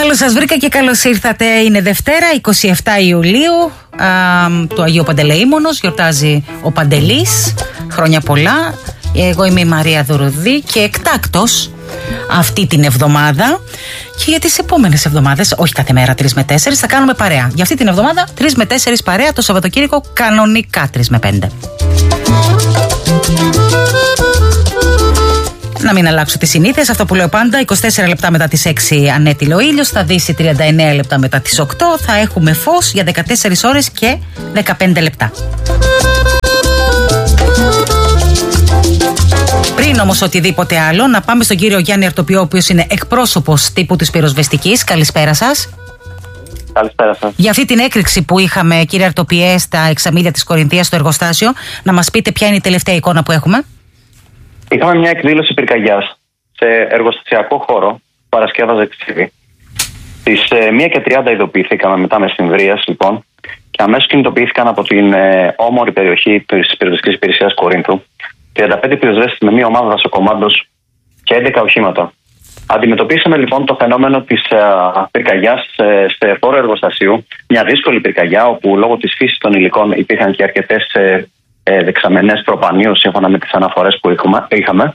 Καλώς σας βρήκα και καλώς ήρθατε. Είναι Δευτέρα, 27 Ιουλίου, του Αγίου Παντελεήμονος. Γιορτάζει ο Παντελής. Χρόνια πολλά. Εγώ είμαι η Μαρία Δουρουδή και εκτάκτος αυτή την εβδομάδα και για τις επόμενες εβδομάδες, όχι κάθε μέρα 3 με 4, θα κάνουμε παρέα. Για αυτή την εβδομάδα 3 με 4 παρέα, το Σαββατοκύριακο κανονικά 3 με 5. Να μην αλλάξω τις συνήθειες, αυτό που λέω πάντα, 24 λεπτά μετά τις 6 ανέτειλε ο ήλιος, θα δύσει 39 λεπτά μετά τις 8, θα έχουμε φως για 14 ώρες και 15 λεπτά. Πριν όμως οτιδήποτε άλλο, να πάμε στον κύριο Γιάννη Αρτοπιό, ο οποίος είναι εκπρόσωπος τύπου της πυροσβεστικής. Καλησπέρα σας. Καλησπέρα σας. Για αυτή την έκρηξη που είχαμε, κύριε Αρτοπιέ, στα εξαμήλια της Κορινθίας στο εργοστάσιο, να μας πείτε ποια είναι η τελευταία εικόνα που έχουμε. Είχαμε μια εκδήλωση πυρκαγιάς σε εργοστασιακό χώρο, παρασκεύαζε ξύδι. Στις 1:30 ειδοποιηθήκαμε μετά μεσημβρίας, λοιπόν, και αμέσως κινητοποιήθηκαν από την όμορφη περιοχή της πυροσβεστικής υπηρεσίας Κορίνθου 35 πυροσβέστες με μια ομάδα δασοκομάντος και 11 οχήματα. Αντιμετωπίσαμε λοιπόν το φαινόμενο της πυρκαγιάς σε χώρο εργοστασίου, μια δύσκολη πυρκαγιά, όπου λόγω της φύσης των υλικών υπήρχαν και αρκετές δεξαμενές προπανίου σύμφωνα με τις αναφορές που είχαμε.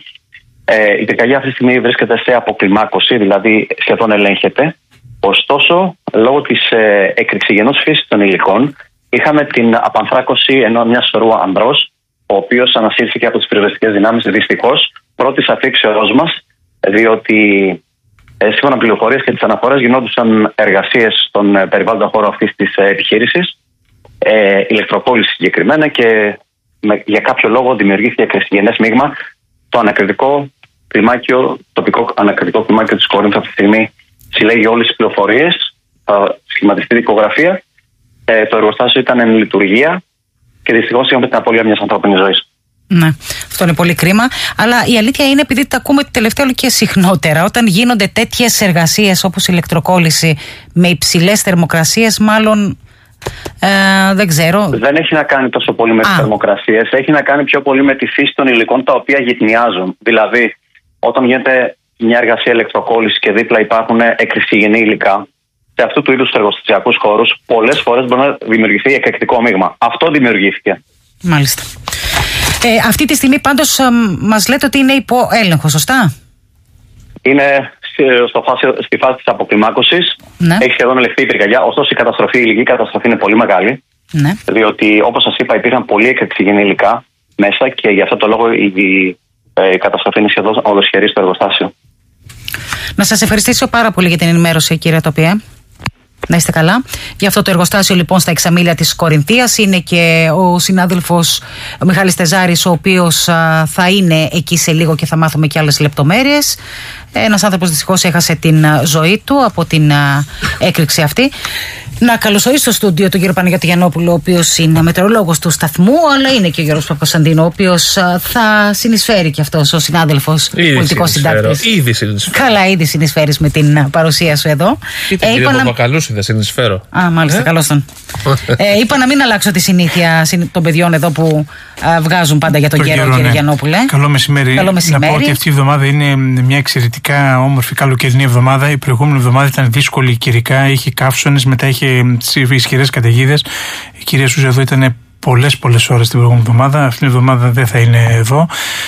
Η πυρκαγιά αυτή τη στιγμή βρίσκεται σε αποκλιμάκωση, δηλαδή σχεδόν ελέγχεται. Ωστόσο, λόγω της εκρηξυγενούς φύσης των υλικών, είχαμε την απανθράκωση μια σωρού ανδρός, ο οποίος ανασύρθηκε από τις πυροσβεστικές δυνάμεις, δυστυχώς, πρώτης αφήξεώς μας, διότι σύμφωνα με πληροφορίες και τις αναφορές γινόντουσαν εργασίες στον περιβάλλοντα χώρο αυτής της επιχείρησης, ηλεκτροκόλληση συγκεκριμένα, και για κάποιο λόγο δημιουργήθηκε εκρηξυγενές μείγμα. Το ανακριτικό κλιμάκιο, τοπικό ανακριτικό κλιμάκιο της Κορίνθου αυτή τη στιγμή συλλέγει όλες τις πληροφορίες, θα σχηματιστεί δικογραφία. Το εργοστάσιο ήταν εν λειτουργία και δυστυχώς είχαμε την απώλεια μιας ανθρώπινης ζωής. Ναι, αυτό είναι πολύ κρίμα. Αλλά η αλήθεια είναι, επειδή τα ακούμε τελευταία όλο και συχνότερα, όταν γίνονται τέτοιες εργασίες όπως η ηλεκτροκόλληση με υψηλές θερμοκρασίες, μάλλον δεν ξέρω. Δεν έχει να κάνει τόσο πολύ με τις θερμοκρασίες. Έχει να κάνει πιο πολύ με τη φύση των υλικών τα οποία γυτνιάζουν. Δηλαδή, όταν γίνεται μια εργασία ηλεκτροκόλληση και δίπλα υπάρχουν εκρηξυγενή υλικά, σε αυτού του είδους εργοστασιακούς χώρους, πολλές φορές μπορεί να δημιουργηθεί εκρηκτικό μείγμα. Αυτό δημιουργήθηκε. Μάλιστα. Αυτή τη στιγμή πάντως μας λέτε ότι είναι υπό έλεγχο, σωστά? Είναι στη φάση της αποκλιμάκωσης. Ναι. Έχει σχεδόν ελεγχθεί η πυρκαγιά. Ωστόσο, η υλική καταστροφή είναι πολύ μεγάλη. Ναι. Διότι, όπως σας είπα, υπήρχαν πολύ εκρηξυγενή υλικά μέσα και γι' αυτό το λόγο η καταστροφή είναι σχεδόν ολοσχερή στο εργοστάσιο. Να σας ευχαριστήσω πάρα πολύ για την ενημέρωση, κύριε Αρτοπιέ. Να είστε καλά. Για αυτό το εργοστάσιο λοιπόν στα εξαμήλια της Κορινθίας είναι και ο συνάδελφος ο Μιχάλης Τεζάρης, ο οποίος θα είναι εκεί σε λίγο και θα μάθουμε και άλλες λεπτομέρειες. Ένας άνθρωπος δυστυχώς έχασε την ζωή του από την έκρηξη αυτή. Να καλωσορίσω στο στούντιο τον κύριο Παναγιώτη Γιαννόπουλο, ο οποίος είναι μετεωρολόγος του σταθμού, αλλά είναι και ο Γιώργος Παπακοσταντίνου, ο οποίος θα συνεισφέρει και αυτός ο συνάδελφος πολιτικός συντάκτης. Ήδη συνεισφέρει. Καλά, ήδη συνεισφέρεις με την παρουσία σου εδώ. Κύριε Παπακαλούση, θα συνεισφέρω. Μάλιστα, καλώς τον. Είπα να μην αλλάξω τη συνήθεια των παιδιών εδώ που βγάζουν πάντα για τον καιρό, κύριε Γιαννόπουλε. Καλό μεσημέρι. Να πω ότι αυτή η εβδομάδα είναι μια εξαιρετικά όμορφη καλοκαιρινή εβδομάδα. Η προηγούμενη εβδομάδα ήταν δύσκολη καιρικά, είχε καύσονες, μετά είχε ισχυρές καταιγίδες. Η κυρία Σούζα εδώ ήταν πολλές ώρες την προηγούμενη εβδομάδα. Αυτήν την εβδομάδα δεν θα είναι εδώ.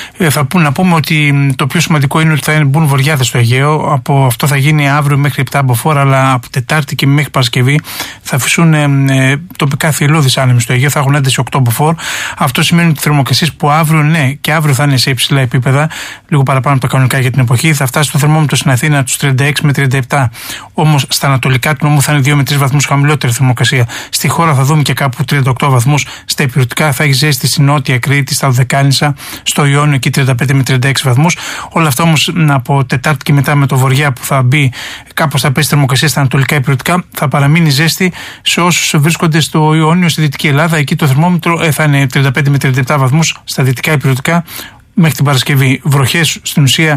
Να πούμε ότι το πιο σημαντικό είναι ότι θα μπουν βοριάδες στο Αιγαίο. Από αυτό θα γίνει αύριο μέχρι 7 από φόρα, αλλά από Τετάρτη και μέχρι Παρασκευή θα φυσούν τοπικά θηελώδεις άνεμοι στο Αιγαίο. Θα έχουν ένταση 8 από φόρ. Αυτό σημαίνει ότι οι θερμοκρασίες που αύριο θα είναι σε υψηλά επίπεδα, λίγο παραπάνω από τα κανονικά για την εποχή, θα φτάσει το θερμόμετρο στην Αθήνα τους 36 με 37. Όμως στα ανατολικά του νόμου θα είναι 2 με 3 βαθμούς χαμηλότερη θερμοκρασία. Στη χώρα θα δούμε και κάπου 38 βαθμούς. Στα υπηρετικά θα έχει ζέστη στη Νότια Κρήτη, στα Οδεκάνησα, στο Ιόνιο εκεί 35 με 36 βαθμούς. Όλα αυτά όμως από Τετάρτη και μετά με το βοριά που θα μπει, κάπως θα πέσει θερμοκρασία στα ανατολικά υπηρετικά, θα παραμείνει ζέστη σε όσους βρίσκονται στο Ιόνιο, στη Δυτική Ελλάδα. Εκεί το θερμόμετρο θα είναι 35 με 37 βαθμούς στα δυτικά υπηρετικά. Μέχρι την Παρασκευή βροχές στην ουσία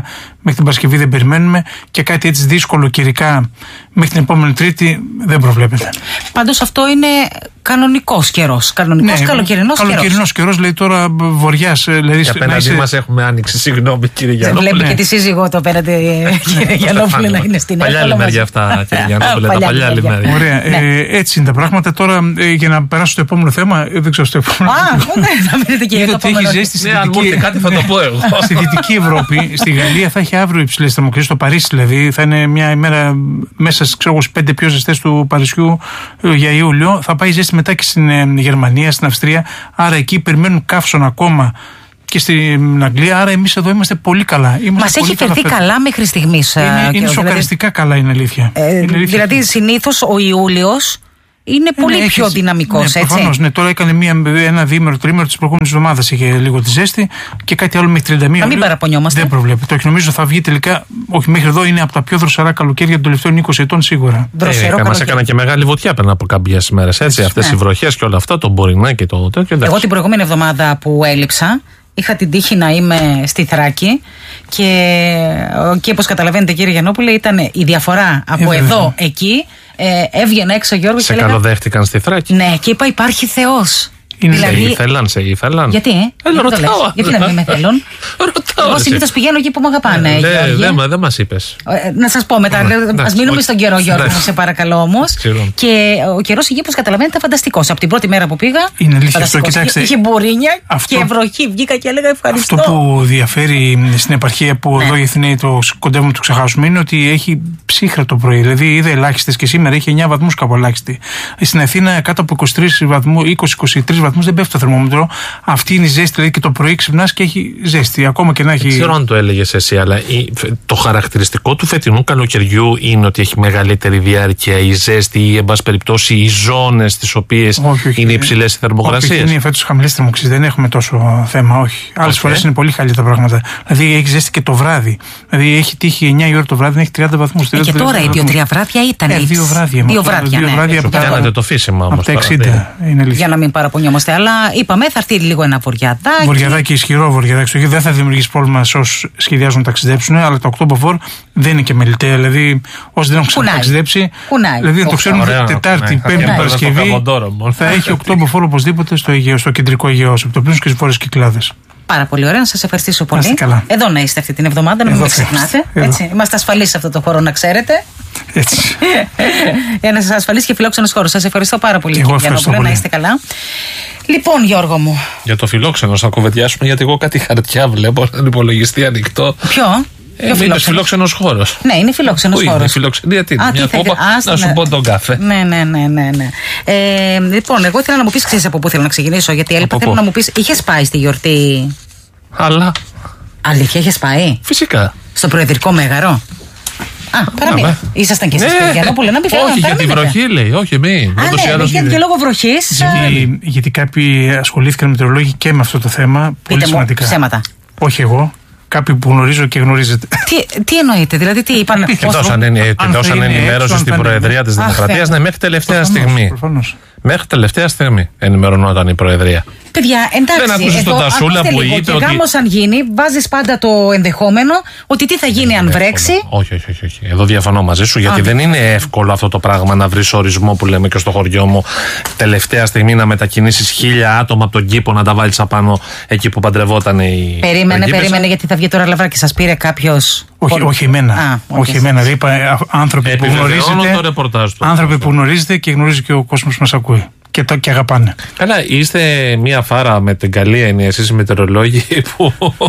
Μέχρι την Παρασκευή δεν περιμένουμε και κάτι έτσι δύσκολο καιρικά μέχρι την επόμενη Τρίτη δεν προβλέπεται. Πάντως αυτό είναι κανονικός καιρός. Καλοκαιρινός καιρός. Καλοκαιρινός καιρός, λέει τώρα βοριάς. Δηλαδή, απέναντι μας έχουμε άνοιξη, συγγνώμη κύριε Γιαννόπουλε. Βλέπει και τη σύζυγό του απέναντι, κύριε Γιαννόπουλε, να είναι στην παλιά λιμέρια αυτά, κύριε Γιαννόπουλε. Τα παλιά λιμέρια. Ωραία. Έτσι είναι τα πράγματα. Τώρα για να περάσω στο επόμενο θέμα, δεν ξέρω στο επόμενο. Θα μείνετε και το επόμενο. Έχει ζέστη αν μου έρθει κάτι θα το πω εγώ. Στη Δυτική Ευρώπη, στη Γαλλία θα έχει αύριο υψηλές θερμοκρασίες, στο Παρίσι δηλαδή. Θα είναι μια ημέρα μέσα στις 5 πιο ζεστές του Παρισιού για Ιούλιο. Θα πάει ζέστη μετά και στην Γερμανία, στην Αυστρία. Άρα εκεί περιμένουν καύσωνα ακόμα και στην Αγγλία. Άρα εμείς εδώ είμαστε πολύ καλά. Μας έχει φερθεί καλά μέχρι στιγμής. Είναι σοκαριστικά καλά, είναι αλήθεια. Δηλαδή συνήθως ο Ιούλιος είναι πολύ πιο δυναμικός, έτσι. Προφανώς, ναι. Τώρα έκανε ένα διήμερο, τρίμερο της προηγούμενης εβδομάδας. Είχε λίγο τη ζέστη και κάτι άλλο μέχρι 31. Να μην παραπονιόμαστε. Δεν προβλέπεται. Όχι, νομίζω θα βγει τελικά. Όχι, μέχρι εδώ είναι από τα πιο δροσερά καλοκαίρια των τελευταίων 20 ετών σίγουρα. Μας έκανα και μεγάλη βουτιά πριν από κάποιες μέρες. Αυτές οι βροχές και όλα αυτά, το Μπορινά και το τέτοιο. Εγώ την προηγούμενη εβδομάδα που έλειψα, είχα την τύχη να είμαι στη Θράκη και όπως καταλαβαίνετε κύριε Γιαννόπουλε, ήταν η διαφορά από εδώ εκεί. Έβγαινε έξω ο Γιώργος. Σε καλοδέχτηκαν στη Θράκη. Ναι, και είπα υπάρχει Θεός. Δηλαδή, σε ήθελαν. Γιατί, ρωτάω. Γιατί να μην με θέλουν. Εγώ συνήθως πηγαίνω εκεί που με αγαπάνε. Δεν μας είπες. Να σας πω μετά. Ας μείνουμε στον καιρό, Γιώργο, σε παρακαλώ όμως. Και ο καιρός εκεί, όπως καταλαβαίνετε, ήταν φανταστικός. Από την πρώτη μέρα που πήγα. Είναι αλήθεια αυτό, κοιτάξτε. Είχε μπουρίνια και βροχή. Βγήκα και έλεγα ευχαριστώ. Αυτό που διαφέρει στην επαρχία που εδώ οι Αθηναίοι το κοντεύουμε να το ξεχάσουμε είναι ότι έχει ψύχρα το πρωί. Δηλαδή είδα ελάχιστες και σήμερα έχει 9 βαθμούς κάπου ελάχιστη. Στην Αθήνα κάτω από 23 βαθμούς, 20-23 βαθμούς δεν πέφτει το θερμόμετρο. Αυτή είναι η ζέστη, δηλαδή και το πρωί ξυπνάς και έχει ζέστη. Ακόμα και να έχει. Δεν ξέρω αν το έλεγες εσύ, αλλά το χαρακτηριστικό του φετινού καλοκαιριού είναι ότι έχει μεγαλύτερη διάρκεια η ζέστη ή, εν πάση περιπτώσει, οι ζώνες στις οποίες είναι υψηλές οι θερμοκρασίες. Όχι, είναι φέτος χαμηλές θερμοκρασίες, δεν έχουμε τόσο θέμα, όχι. Άλλες φορές είναι πολύ χαλή τα πράγματα. Δηλαδή έχει ζέστη και το βράδυ. Δηλαδή έχει τύχει 9 η ώρα το βράδυ να έχει 30 βαθμούς. Και τώρα οι 2-3 βράδια ήταν. 2 βράδια. 2 βράδια από το φύσιμα όμως. Από τα 60 είναι αλήθεια. Για να μην παραπονιόμαστε. Αλλά είπαμε θα έρθει λίγο ένα βοριαδάκι. Βοριαδάκι, ισχυρό βοριαδάκι. Δεν θα δημιουργήσει πρόβλημα σε όσους σχεδιάζουν να ταξιδέψουν, αλλά το October δεν είναι και μελιτέα. Δηλαδή, όσοι δεν έχουν ξαναταξιδέψει, δηλαδή να το ξέρουν Τετάρτη, Πέμπτη, Παρασκευή, θα έχει October οπωσδήποτε στο Αιγαίο, στο κεντρικό Αιγαίο, από το πλήρω και στις Βόρειες Κυκλάδες. Πάρα πολύ ωραία, να σας ευχαριστήσω πολύ. Εδώ να είστε αυτή την εβδομάδα, να μην με ξεχνάτε. Είμαστε ασφαλείς σε αυτό το χώρο, να ξέρετε. Έτσι. Ένας ασφαλής και φιλόξενος χώρος. Σας ευχαριστώ πάρα πολύ, κύριε Γιαννόπουλε, να είστε καλά. Λοιπόν, Γιώργο μου. Για το φιλόξενο θα κουβεντιάσουμε, γιατί εγώ κάτι χαρτιά βλέπω στον υπολογιστή ανοιχτό. Ποιο? Είναι φιλόξενος χώρος. Ναι, είναι φιλόξενος χώρος. Γιατί είναι μια κόπα να σου πω τον κάφε. Ναι. Λοιπόν, εγώ ήθελα να μου πεις, ξέρεις από πού θέλω να ξεκινήσω, γιατί έλειπα. Θέλω να μου πεις, είχες πάει στη γιορτή? Αλλά. Αλήθεια, είχες πάει? Φυσικά. Στο Προεδρικό Μέγαρο? Παραμείνε. Ήσασταν και εσείς, κύριε Γιαννόπουλε, να μην φέρετε. Όχι, για τη βροχή λέει, όχι μην. Γιατί και λόγω βροχής. Γιατί κάποιοι ασχολήθηκαν μετεωρολόγοι και με αυτό το θέμα. Πολύ σημαντικά. Ψέματα. Όχι εγώ. Κάποιοι που γνωρίζω και γνωρίζετε. Τι εννοείται, δηλαδή τι είπαν? Δώσαν ενημέρωση στην Προεδρία της Δημοκρατίας, ναι, μέχρι τελευταία στιγμή. Μέχρι τελευταία στιγμή ενημερωνόταν η Προεδρία. Παιδιά, εντάξει, δεν άκουσες τον Τασούλα που είπε και ότι. Γάμος αν γίνει, βάζεις πάντα το ενδεχόμενο ότι τι θα γίνει αν βρέξει. Όχι. Εδώ διαφωνώ μαζί σου, γιατί δεν είναι εύκολο αυτό το πράγμα να βρεις ορισμό που λέμε και στο χωριό μου. Τελευταία στιγμή να μετακινήσεις 1000 άτομα από τον κήπο να τα βάλεις απάνω εκεί που παντρευόταν η. Περίμενε, γιατί θα βγει τώρα λαβράκι. Σας πήρε κάποιος. Όχι εμένα. Όχι εμένα. Είπα άνθρωποι που γνωρίζετε. Άνθρωποι που γνωρίζετε και γνωρίζει και ο κόσμος μας ακούει. Και αγαπάνε. Καλά, είστε μία φάρα με την καλή έννοια εσείς οι μετεωρολόγοι, που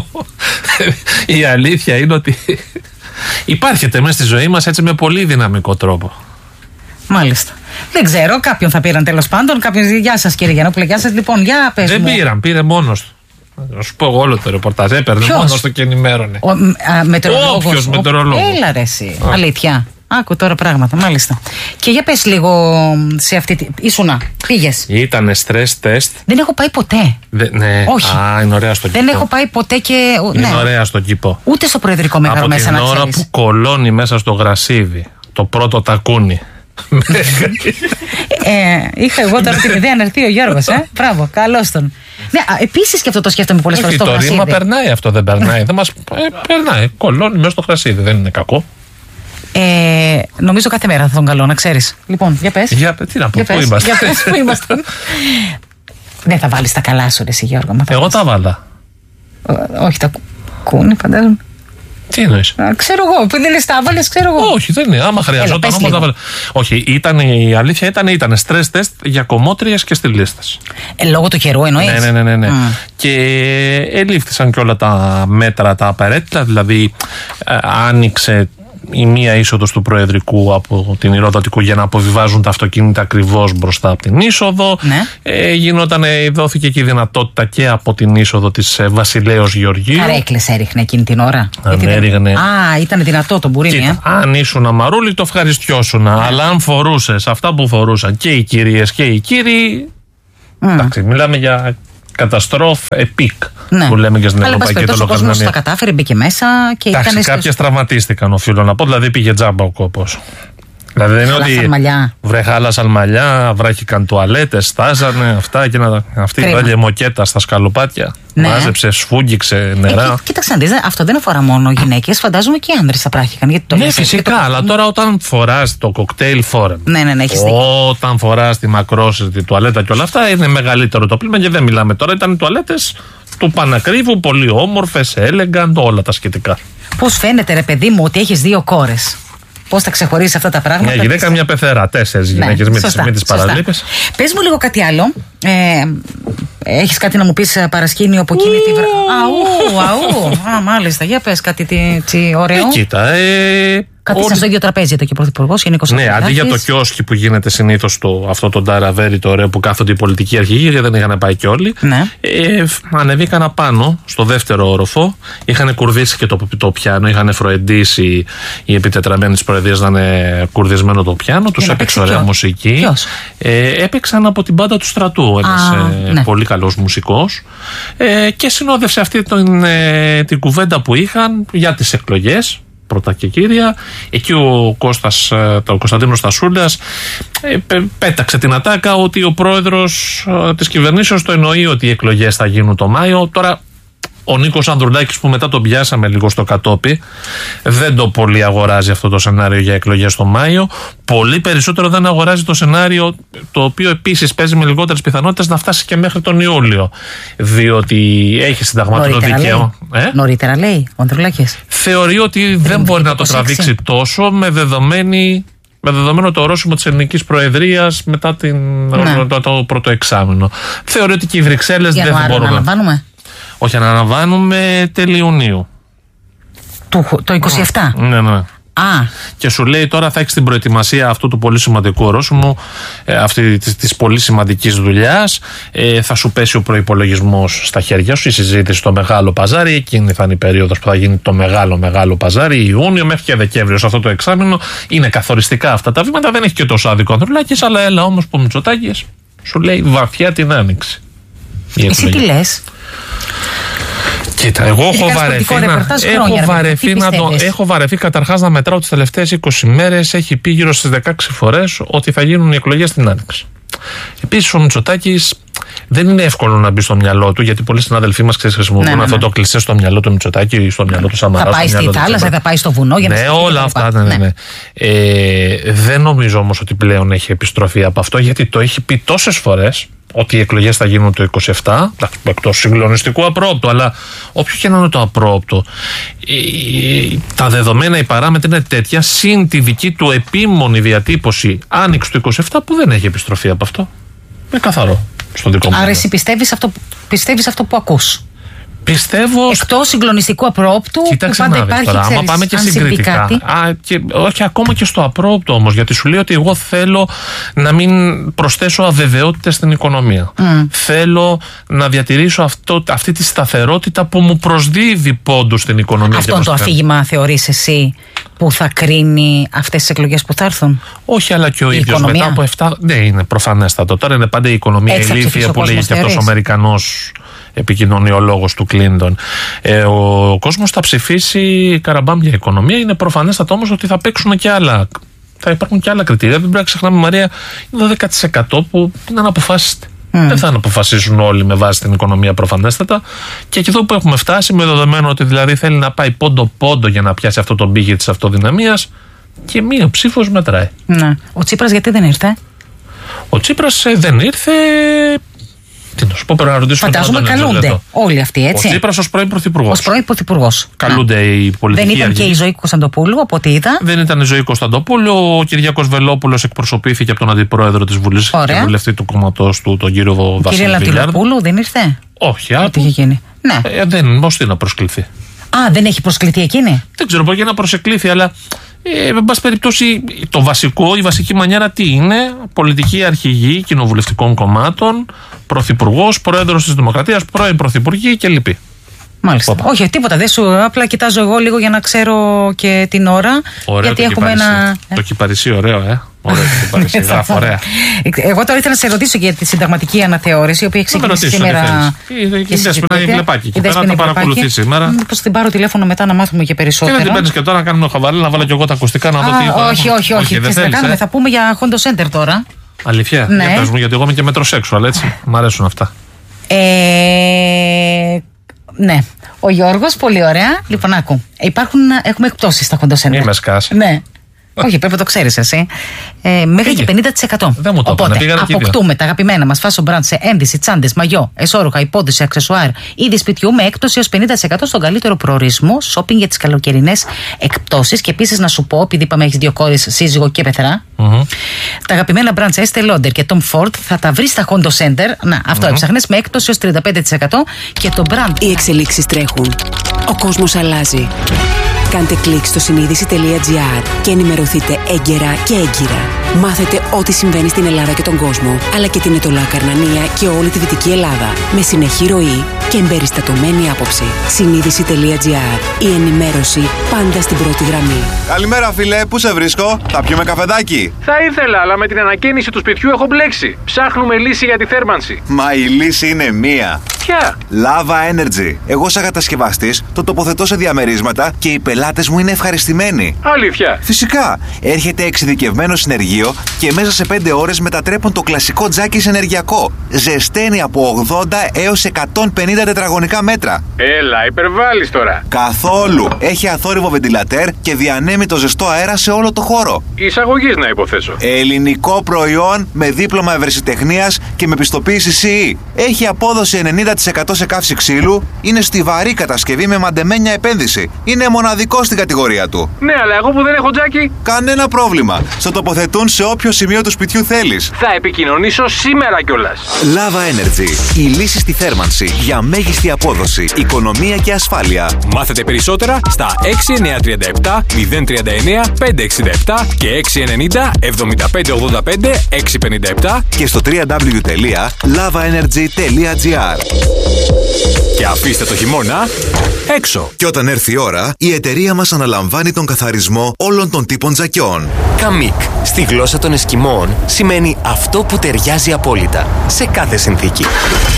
η αλήθεια είναι ότι υπάρχετε μέσα στη ζωή μας έτσι με πολύ δυναμικό τρόπο. Μάλιστα. Δεν ξέρω, κάποιον θα πήραν τέλος πάντων. Γεια σας κύριε Γιαννόπουλε, γεια σας. Λοιπόν, για πες μου. Δεν πήρε μόνος του. Να σου πω όλο το ρεπορτάζ. Έπαιρνε μόνος του και ενημέρωνε. Όποιος μετεωρολόγος. Έλα ρε εσύ. Αλήθεια. Άκου τώρα πράγματα, μάλιστα. Και για πες λίγο σε αυτή τη. Ήσουνα, πήγες? Ήτανε stress test. Δεν έχω πάει ποτέ. Ναι. Όχι. Είναι ωραία στον κήπο. Δεν έχω πάει ποτέ και. Είναι ωραία στον κήπο. Ούτε στο Προεδρικό Μέγαρο μέσα να ξέρεις. Από την ώρα που κολώνει μέσα στο γρασίδι το πρώτο τακούνι Είχα εγώ τώρα την ιδέα να έρθει ο Γιώργος. Μπράβο, καλώς τον. Ναι, επίσης και αυτό το σκέφτομαι πολλές φορές. Το ρήμα περνάει, αυτό δεν περνάει. Δεν μας περνάει. Κολώνει μέσα στο κρασίδι, δεν είναι κακό. Νομίζω κάθε μέρα θα τον καλώ, να ξέρεις. Λοιπόν, για πες. Τι να πω, πού είμαστε. Για πες, πού είμαστε. Δεν θα βάλεις τα καλά σου, εσύ Γιώργο. Εγώ τα βάλα. Όχι, τα κούνη, φαντάζομαι. Τι εννοείς? Ξέρω εγώ, που δεν λες τα βάλες, ξέρω εγώ. Όχι, δεν είναι. Άμα χρειαζόταν όμως τα βάλε. Όχι, η αλήθεια ήταν stress test για κομμότριες και στυλίστες. Λόγω του καιρού εννοείς? Ναι. Και ελήφθησαν και όλα τα μέτρα τα απαραίτητα, δηλαδή άνοιξε η μία είσοδος του Προεδρικού από την Ηρωδοτικού για να αποβιβάζουν τα αυτοκίνητα ακριβώς μπροστά από την είσοδο. Ναι. Δόθηκε και η δυνατότητα και από την είσοδο της Βασιλέως Γεωργίου. Καρέκλες έριχνε εκείνη την ώρα. Έριχνε. Ήταν δυνατό το μπουρίνι. Αν ήσουν αμαρούλη, το ευχαριστιώσουν. Αλλά αν φορούσες αυτά που φορούσαν και οι κυρίες και οι κύριοι. Εντάξει, μιλάμε για καταστρόφη επίκ. Ναι. Που λέμε και στην Ευρωπαϊκή Τολοκαρδανία. Ο κόσμος τα κατάφερε, μπήκε μέσα και ήταν. Κάποιες τραυματίστηκαν, οφείλω να πω, δηλαδή πήγε τζάμπα ο κόπος. Δηλαδή δεν είναι ότι βρε χάλασαν μαλλιά, βράχηκαν τουαλέτες, στάζανε αυτά και αυτή η λεμοκέτα στα σκαλοπάτια. Ναι. Μάζεψε, σφούγγιξε νερά. Κοίταξε να δεις, αυτό δεν αφορά μόνο γυναίκες, φαντάζομαι και οι άνδρες θα πράχηκαν. Ναι, φυσικά, αλλά τώρα όταν φοράς το κοκτέιλ φόρεμ, όταν φοράς τη μακρόσυρτη τουαλέτα και όλα αυτά, είναι μεγαλύτερο το πλήμα και δεν μιλάμε τώρα. Ήταν οι τουαλέτες του Πανακρίβου, πολύ όμορφες, elegant, όλα τα σχετικά. Πώς φαίνεται, ρε παιδί μου, ότι έχεις 2 κόρες? Πώς θα ξεχωρίσεις αυτά τα πράγματα? Μια γυναίκα, μια πεθερά. 4 γυναίκες, μην τις παραλείπεις. Πες μου λίγο κάτι άλλο. Έχεις κάτι να μου πεις παρασκήνιο από εκείνη τη Αού, μάλιστα. Για πες κάτι ωραίο. Κοίτα, Καθίσαν στο ίδιο τραπέζι εδώ και ο Πρωθυπουργός και ο Νίκος Ανδρουλάκης. Ναι, αντί για το κιόσκι που γίνεται συνήθως αυτό το νταραβέρι το ωραίο που κάθονται οι πολιτικοί αρχηγοί, γιατί δεν είχαν πάει κι όλοι. Ναι. Ανεβήκαν απάνω στο δεύτερο όροφο. Είχαν κουρδίσει και το πιάνο. Είχαν φροεντήσει οι επιτετραμένοι της Προεδρίας να είναι κουρδισμένο το πιάνο. Τους έπαιξε ωραία μουσική. Ποιος? Έπαιξαν από την μπάντα του στρατού. Ένας πολύ καλός μουσικός. Και συνόδευσε αυτή την κουβέντα που είχαν για τις εκλογές. Πρώτα και κύρια, εκεί ο Κωνσταντίνος Στασούλας πέταξε την ατάκα ότι ο πρόεδρος της κυβερνήσεως το εννοεί ότι οι εκλογές θα γίνουν το Μάιο. Τώρα ο Νίκος Ανδρουλάκης, που μετά τον πιάσαμε λίγο στο κατόπι, δεν το πολύ αγοράζει αυτό το σενάριο για εκλογές το Μάιο. Πολύ περισσότερο δεν αγοράζει το σενάριο, το οποίο επίσης παίζει με λιγότερες πιθανότητες να φτάσει και μέχρι τον Ιούλιο. Διότι έχει συνταγματικό δικαίωμα. Νωρίτερα λέει ο Ανδρουλάκης. Θεωρεί ότι δεν μπορεί να το τραβήξει τόσο με δεδομένο το ορόσημο της ελληνικής προεδρίας μετά το πρώτο εξάμηνο. Θεωρεί ότι και οι Βρυξέλλες δεν θα μπορούν να αναβάνουμε. Όχι, να αναβάνουμε τέλη Ιουνίου. Το 27. Ναι. Και σου λέει τώρα θα έχεις την προετοιμασία αυτού του πολύ σημαντικού ορόσημου, αυτή της πολύ σημαντικής δουλειάς. Θα σου πέσει ο προϋπολογισμός στα χέρια σου, η συζήτηση στο Μεγάλο Παζάρι. Εκείνη θα είναι η περίοδος που θα γίνει το μεγάλο Παζάρι, Ιούνιο μέχρι και Δεκέμβριο. Σε αυτό το εξάμηνο είναι καθοριστικά αυτά τα βήματα. Δεν έχει και τόσο άδικο ο Ανδρουλάκης, αλλά έλα όμως που Μητσοτάκης σου λέει βαθιά την άνοιξη. Εσύ τι λες? Κοίτα, εγώ έχω βαρεθεί καταρχάς να μετράω τις τελευταίες 20 μέρες. Έχει πει γύρω στις 16 φορές ότι θα γίνουν οι εκλογές την άνοιξη. Επίσης ο Μητσοτάκης δεν είναι εύκολο να μπει στο μυαλό του, γιατί πολλοί συνάδελφοί μας χρησιμοποιούν αυτό το κλισέ στο μυαλό του Μητσοτάκη, στο μυαλό του Σαμαρά. Θα πάει στη θάλασσα, θα πάει στο βουνό για να ναι, όλα αυτά. Ναι. Δεν νομίζω όμως ότι πλέον έχει επιστροφή από αυτό, γιατί το έχει πει τόσες φορές ότι οι εκλογές θα γίνουν το 27, εκτός συγκλονιστικού απρόοπτου, αλλά όποιο και να είναι το απρόοπτο, τα δεδομένα, οι παράμετροι είναι τέτοια, συν τη δική του επίμονη διατύπωση άνοιξη του 27, που δεν έχει επιστροφή από αυτό. Είναι καθαρό στο δικό μου. Άρα εσύ πιστεύεις αυτό που ακούς? Πιστεύω. Εκτός συγκλονιστικού απρόοπτου, κοίταξε που πάντα υπάρχει, τώρα, άμα πάμε και συγκριτικά. Όχι ακόμα και στο απρόοπτο όμως, γιατί σου λέει ότι εγώ θέλω να μην προσθέσω αβεβαιότητες στην οικονομία. Θέλω να διατηρήσω αυτή τη σταθερότητα που μου προσδίδει πόντους στην οικονομία. Αυτό το αφήγημα θεωρείς εσύ που θα κρίνει αυτές τις εκλογές που θα έρθουν? Όχι, αλλά και ο ίδιος μετά από 7. Ναι, είναι προφανέστατο. Τώρα είναι πάντα η οικονομία ηλίθια που λέγει και αυτός ο Αμερικανός επικοινωνιολόγος του Κλίντον. Ο κόσμος θα ψηφίσει καραμπάμ για οικονομία. Είναι προφανέστατο όμως ότι θα παίξουν και άλλα θα υπάρχουν και άλλα κριτήρια. Δεν πρέπει να ξεχνάμε, Μαρία, είναι 12% που είναι αναποφάσιστοι. Δεν θα αποφασίσουν όλοι με βάση την οικονομία προφανέστατα. Και εκεί εδώ που έχουμε φτάσει, με δεδομένο ότι δηλαδή θέλει να πάει πόντο-πόντο για να πιάσει αυτό τον πύχη της αυτοδυναμίας, και μία ψήφος μετράει. Ναι. Ο Τσίπρας γιατί δεν ήρθε? Ο Τσίπρας δεν ήρθε. Τι να σου πω, πρέπει να ρωτήσουμε. Φαντάζομαι καλούνται όλοι αυτοί, έτσι. Ο Τσίπρας ως πρώην πρωθυπουργός. Καλούνται οι πολιτικοί. Δεν ήταν και η Ζωή Κωνσταντοπούλου, από ό,τι είδα. Δεν ήταν η Ζωή Κωνσταντοπούλου. Ο Κυριάκος Βελόπουλος εκπροσωπήθηκε από τον αντιπρόεδρο της Βουλής και βουλευτή του κόμματος του, τον κύριο Βασίλη. Κυρία Λατινοπούλου, δεν ήρθε? Όχι, τι είχε γίνει? Ναι. Δεν, πώς τι να προσκληθεί. Α, δεν έχει προσκληθεί εκείνη. Δεν ξέρω πώς για να προσεκλήθη, αλλά εν πάση περιπτώσει, το βασικό, η βασική μανιέρα τι είναι? Πολιτική αρχηγή κοινοβουλευτικών κομμάτων, πρωθυπουργός, πρόεδρος της Δημοκρατίας, πρώην πρωθυπουργοί κλπ. Μάλιστα. Όχι, τίποτα. Δεν σου. Απλά κοιτάζω εγώ λίγο για να ξέρω και την ώρα. Ωραίο, γιατί έχουμε ένα. Το κυπαρισί, ωραίο, Ωραίο το κυπαρισί. Γράφω, ωραία. Εγώ τώρα ήθελα να σε ρωτήσω για τη συνταγματική αναθεώρηση, η οποία έχει ξεκινήσει σήμερα. Είδες που είναι βλεπάκι και πέρα να παρακολουθεί σήμερα. Μήπως την πάρω τηλέφωνο μετά να μάθουμε και περισσότερα. Και δεν την παίρνεις και τώρα να κάνουμε χαβαλέ, να βάλω και εγώ τα ακουστικά να δω τι. Όχι. Θα πούμε για Hondo Center τώρα. Αλήθεια. Για πες μου, γιατί εγώ είμαι και μετροσέξουαλ, έτσι. Μ' αρέσουν αυτά. Ναι. Ο Γιώργος, πολύ ωραία. Λοιπόν, άκου. Έχουμε εκπτώσεις στα Hondo Center. Μη με σκάς. Ναι. Όχι, πρέπει να το ξέρεις εσύ. Μέχρι και 50%. Οπότε, αποκτούμε τα αγαπημένα μας fashion brand σε ένδυση, τσάντες, μαγιό, εσώρουχα, υπόδηση, αξεσουάρ, είδη σπιτιού με έκπτωση έως 50% στον καλύτερο προορισμό, shopping για τις καλοκαιρινές εκπτώσεις. Και επίσης να σου πω, επειδή είπαμε έχεις δύο κόρες, σύζυγο και πεθερά, τα αγαπημένα brand σε Estée Lauder και Tom Ford θα τα βρεις στα Hondo Center. Να, αυτό έψαχνες, με έκπτωση έως 35% και το brand. Οι εξελίξεις τρέχουν. Ο κόσμος αλλάζει. Κάντε κλικ στο συνείδηση.gr και ενημερωθείτε έγκαιρα και έγκυρα. Μάθετε ό,τι συμβαίνει στην Ελλάδα και τον κόσμο, αλλά και την Αιτωλά Καρνανία και όλη τη Δυτική Ελλάδα, με συνεχή ροή και εμπεριστατωμένη άποψη. Συνείδηση.gr. Η ενημέρωση πάντα στην πρώτη γραμμή. Καλημέρα, φίλε, πού σε βρίσκω? Θα πιούμε καφεδάκι? Θα ήθελα, αλλά με την ανακαίνιση του σπιτιού έχω μπλέξει. Ψάχνουμε λύση για τη θέρμανση. Μα η λύση είναι μία. Ποια? Lava Energy. Εγώ, σαν κατασκευαστής, το τοποθετώ σε διαμερίσματα και οι πελάτες μου είναι ευχαριστημένοι. Αλήθεια? Φυσικά. Έρχεται εξειδικευμένο συνεργείο και μέσα σε 5 ώρες μετατρέπουν το κλασικό τζάκι σε ενεργειακό. Ζεσταίνει από 80 έως 150 τετραγωνικά μέτρα. Έλα, υπερβάλλεις τώρα. Καθόλου. Έχει αθόρυβο βεντιλατέρ και διανέμει το ζεστό αέρα σε όλο το χώρο. Εισαγωγής να υποθέσω. Ελληνικό προϊόν με δίπλωμα ευρεσιτεχνίας και με πιστοποίηση CE. Έχει απόδοση 90% σε καύση ξύλου. Είναι στιβαρή κατασκευή με μαντεμένια επένδυση. Είναι μοναδικό στην κατηγορία του. Ναι, αλλά εγώ που δεν έχω τζάκι. Κανένα πρόβλημα. Στο τοποθετούν σε όποιο σημείο του σπιτιού θέλεις. Θα επικοινωνήσω σήμερα κιόλας. Lava Energy. Η λύση στη θέρμανση για μέγιστη απόδοση, οικονομία και ασφάλεια. Μάθετε περισσότερα στα 6937 039 567 και 690 7585 657 και στο www.lavaenergy.gr. Και αφήστε το χειμώνα έξω. Και όταν έρθει η ώρα, η εταιρεία μας αναλαμβάνει τον καθαρισμό όλων των τύπων τζακιών. Καμίκ, στη γλώσσα των Εσκιμώων, σημαίνει αυτό που ταιριάζει απόλυτα σε κάθε συνθήκη.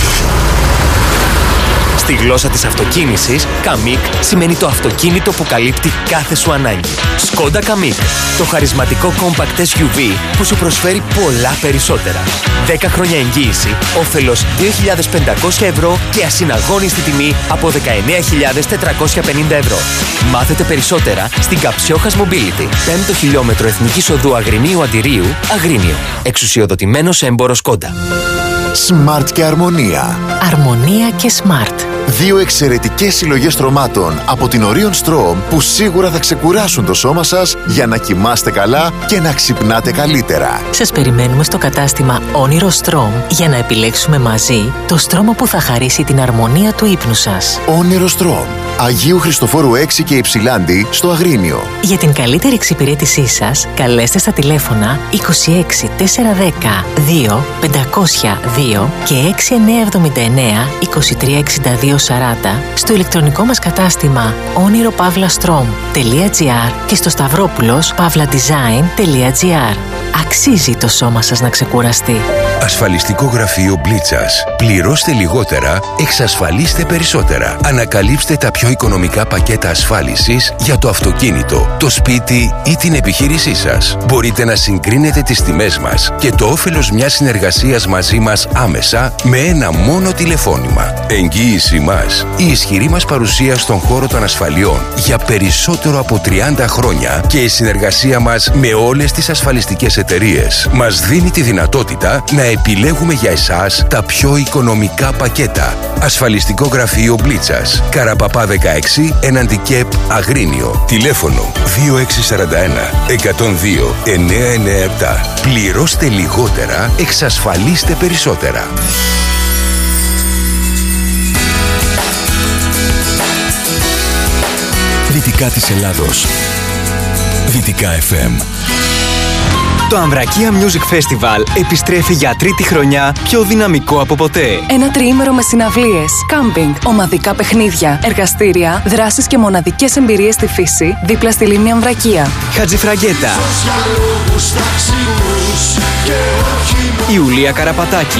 Στη γλώσσα της αυτοκίνησης, Καμίκ σημαίνει το αυτοκίνητο που καλύπτει κάθε σου ανάγκη. Skoda Kamiq, το χαρισματικό compact SUV που σου προσφέρει πολλά περισσότερα. 10 χρόνια εγγύηση, όφελος 2.500 ευρώ και ασυναγώνιστη τιμή από 19.450 ευρώ. Μάθετε περισσότερα στην Καψιόχας Mobility, 5ο χιλιόμετρο Εθνικής Οδού Αγρινίου Αντιρίου, Αγρίνιο. Εξουσιοδοτημένος έμπορος Skoda. Smart και Αρμονία. Αρμονία και Smart. Δύο εξαιρετικές συλλογές στρωμάτων από την Orion Strom που σίγουρα θα ξεκουράσουν το σώμα σας για να κοιμάστε καλά και να ξυπνάτε καλύτερα. Σας περιμένουμε στο κατάστημα Όνειρο Strom για να επιλέξουμε μαζί το στρώμα που θα χαρίσει την αρμονία του ύπνου σας. Όνειρο Strom. Αγίου Χριστοφόρου 6 και Υψηλάντη στο Αγρίνιο. Για την καλύτερη εξυπηρέτησή σας, καλέστε στα τηλέφωνα 26 410 2 502 και 6979 2362 40 στο ηλεκτρονικό μας κατάστημα oniropavlastrom.gr και στο σταυρόπουλος pavladesign.gr. Αξίζει το σώμα σας να ξεκουραστεί. Ασφαλιστικό γραφείο Μπλίτσας. Πληρώστε λιγότερα, εξασφαλίστε περισσότερα. Ανακαλύψτε τα πιο οικονομικά πακέτα ασφάλισης για το αυτοκίνητο, το σπίτι ή την επιχείρησή σας. Μπορείτε να συγκρίνετε τις τιμές μας και το όφελος μιας συνεργασίας μαζί μας άμεσα με ένα μόνο τηλεφώνημα. Εγγύηση μας. Η ισχυρή μας παρουσία στον χώρο των ασφαλιών για περισσότερο από 30 χρόνια και η συνεργασία μας με όλες τις ασφαλιστικές εταιρείες μας δίνει τη δυνατότητα να επιλέγουμε για εσάς τα πιο οικονομικά πακέτα. Ασφαλιστικό γραφείο Μπλίτσας. Καραπαπά 16, έναντι ΚΕΠ Αγρίνιο. Τηλέφωνο 2641 102 997. Πληρώστε λιγότερα, εξασφαλίστε περισσότερα. Δυτικά της Ελλάδος. Δυτικά FM. Το Αμβρακία Music Festival επιστρέφει για τρίτη χρονιά πιο δυναμικό από ποτέ. Ένα τριήμερο με συναυλίες, κάμπινγκ, ομαδικά παιχνίδια, εργαστήρια, δράσεις και μοναδικές εμπειρίες στη φύση δίπλα στη λίμνη Αμβρακία. Χατζηφραγκέτα, Ιουλία Καραπατάκη,